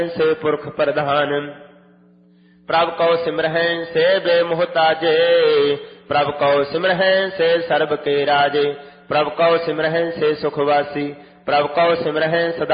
से पुरख प्रधान। प्रभ कौ सिमरहं से बेमुहताजे, प्रभ कौ सिमरहं से सर्ब के राजे। प्रभ कौ सिमरहं से सुखवासी, प्रभ कौ सिमरहं सदा